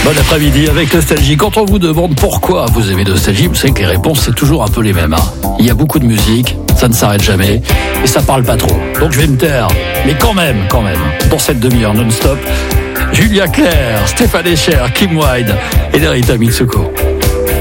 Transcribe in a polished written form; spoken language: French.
Bon après-midi avec Nostalgie. Quand on vous demande pourquoi vous aimez Nostalgie, vous savez que les réponses, c'est toujours un peu les mêmes. Il y a beaucoup de musique, ça ne s'arrête jamais, et ça parle pas trop. Donc je vais me taire. Mais quand même, dans cette demi-heure non-stop, Julia Claire, Stéphane Echer, Kim Wilde et Nerita Mitsuko.